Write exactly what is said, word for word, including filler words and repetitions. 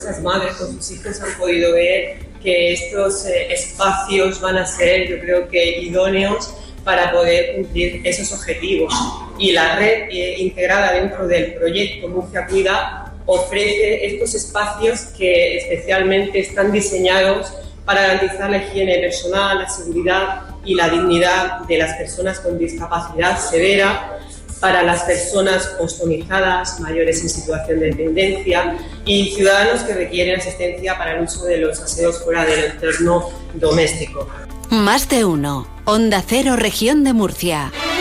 Las madres con sus hijos han podido ver que estos eh, espacios van a ser, yo creo que, idóneos para poder cumplir esos objetivos. Y la red eh, integrada dentro del proyecto Murcia Cuida ofrece estos espacios que especialmente están diseñados para garantizar la higiene personal, la seguridad y la dignidad de las personas con discapacidad severa, para las personas ostomizadas, mayores en situación de dependencia y ciudadanos que requieren asistencia para el uso de los aseos fuera del entorno doméstico. Más de uno. Onda Cero, Región de Murcia.